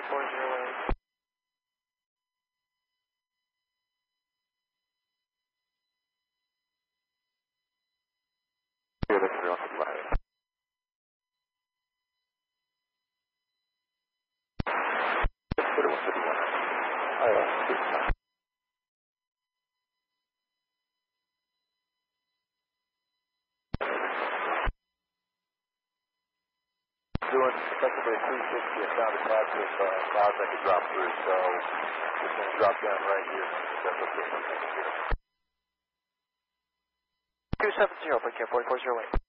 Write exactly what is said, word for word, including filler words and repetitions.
four zero eight. Good, that's three one six one. Doing effectively a three sixty, I found a patch of uh, clouds I could drop through, so just going to drop down right here. That's okay. two seven zero, Blinky four four zero eight.